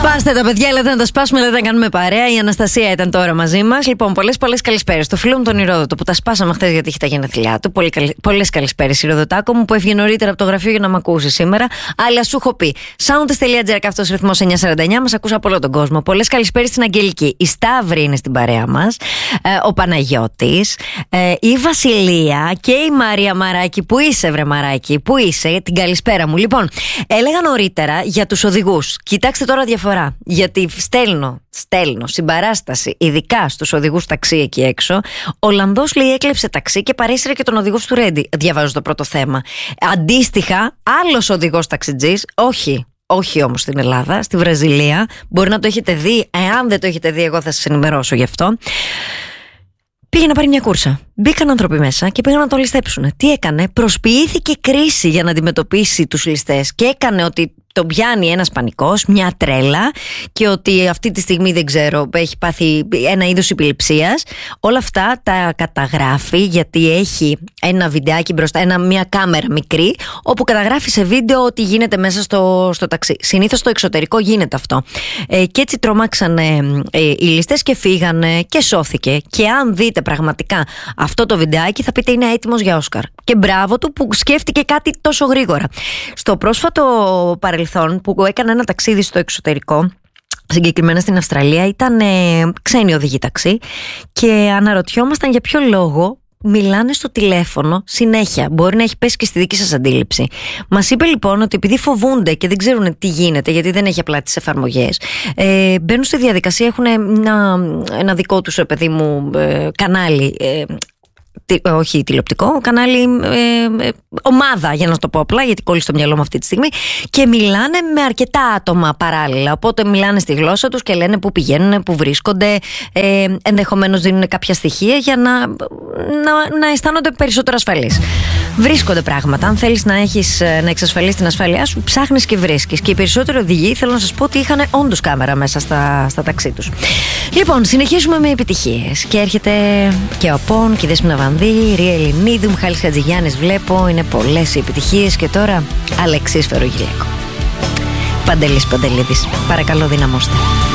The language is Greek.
Σπάστε τα παιδιά, λέτε να τα σπάσουμε, λέτε να κάνουμε παρέα. Η Αναστασία ήταν τώρα μαζί μας. Λοιπόν, πολλές καλησπέρες. Το φίλο μου τον Ηρόδοτο που τα σπάσαμε χθες γιατί είχε τα γενέθλιά του. Πολλές καλησπέρες, Ηροδοτάκο μου, που έφυγε νωρίτερα από το γραφείο για να μ' ακούσει σήμερα. Αλλά σου έχω πει. Sounds.gr, αυτός ο ρυθμός 949, μας ακούσα από όλο τον κόσμο. Πολλές καλησπέρες στην Αγγελική. Η Σταύρη είναι στην παρέα μας. Ο Παναγιώτης. Η Βασιλεία και η Μαρία Μαράκη. Πού είσαι, βρε Μαράκη, πού είσαι, την καλησπέρα μου. Λοιπόν, έλεγα νωρίτερα για τους οδηγούς. Κοιτάξτε τώρα διαφορά. Γιατί στέλνω συμπαράσταση, ειδικά στους οδηγούς ταξί εκεί έξω. Ο Ολλανδός λέει έκλεψε ταξί και παρέσυρε και τον οδηγό του Ρέντι. Διαβάζω το πρώτο θέμα. Αντίστοιχα, άλλος οδηγός ταξιτζής, όχι όμως στην Ελλάδα, στη Βραζιλία. Μπορεί να το έχετε δει. Εάν δεν το έχετε δει, εγώ θα σας ενημερώσω γι' αυτό. Πήγε να πάρει μια κούρσα. Μπήκαν άνθρωποι μέσα και πήγαν να τον ληστέψουν. Τι έκανε? Προσποιήθηκε κρίση για να αντιμετωπίσει τους ληστές και έκανε ότι τον πιάνει ένας πανικός, μια τρέλα, και ότι αυτή τη στιγμή δεν ξέρω, έχει πάθει ένα είδος επιληψίας. Όλα αυτά τα καταγράφει γιατί έχει ένα βιντεάκι μπροστά, μια κάμερα μικρή, όπου καταγράφει σε βίντεο ότι γίνεται μέσα στο ταξί. Συνήθως στο εξωτερικό γίνεται αυτό. Και έτσι τρομάξανε οι ληστές και φύγανε και σώθηκε. Και αν δείτε πραγματικά αυτό το βιντεάκι, θα πείτε είναι έτοιμος για Όσκαρ. Και μπράβο του που σκέφτηκε κάτι τόσο γρήγορα. Στο πρόσφατο παρελθόν, που έκανε ένα ταξίδι στο εξωτερικό, συγκεκριμένα στην Αυστραλία, ήταν ξένοι οδηγοί ταξί και αναρωτιόμασταν για ποιο λόγο μιλάνε στο τηλέφωνο συνέχεια. Μπορεί να έχει πέσει και στη δική σας αντίληψη. Μας είπε λοιπόν ότι επειδή φοβούνται και δεν ξέρουν τι γίνεται, γιατί δεν έχει απλά τις εφαρμογές, μπαίνουν στη διαδικασία, έχουν ένα δικό τους, παιδί μου, κανάλι. Όχι τηλεοπτικό, κανάλι, ομάδα, για να το πω απλά, γιατί κόλλει στο μυαλό μου αυτή τη στιγμή, και μιλάνε με αρκετά άτομα παράλληλα. Οπότε μιλάνε στη γλώσσα τους και λένε που πηγαίνουν, που βρίσκονται, ενδεχομένως δίνουν κάποια στοιχεία για να αισθάνονται περισσότερο ασφαλείς. Βρίσκονται πράγματα. Αν θέλεις να εξασφαλίσεις την ασφάλειά σου, ψάχνεις και βρίσκεις. Και οι περισσότεροι οδηγοί, θέλω να σας πω ότι είχαν όντως κάμερα μέσα στα ταξί τους. Λοιπόν, συνεχίζουμε με επιτυχίες. Και έρχεται και ο Πον και η Δέσποινα Βανδύ, Ρία Ελληνίδου, Μιχάλης Χατζηγιάννης, βλέπω. Είναι πολλές οι επιτυχίες. Και τώρα Αλεξής Φερογιλέκο. Παντελής Παντελίδης. Παρακαλώ, δυναμώστε.